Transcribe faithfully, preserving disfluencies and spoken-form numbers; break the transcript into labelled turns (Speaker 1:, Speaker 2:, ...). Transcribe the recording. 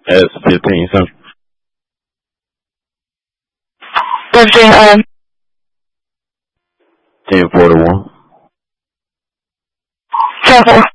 Speaker 1: As fifteen Central.
Speaker 2: fifteen, um.
Speaker 1: ten forty-one.
Speaker 2: ten four.